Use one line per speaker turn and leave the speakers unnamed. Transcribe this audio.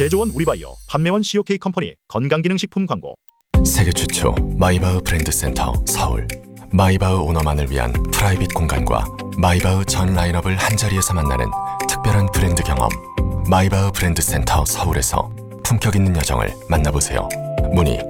제조원 우리바이오, 판매원 COK 컴퍼니 건강기능식품 광고.
세계 최초 마이바흐 브랜드 센터 서울. 마이바흐 오너만을 위한 프라이빗 공간과 마이바흐 전 라인업을 한자리에서 만나는 특별한 브랜드 경험. 마이바흐 브랜드 센터 서울에서 품격 있는 여정을 만나보세요. 문의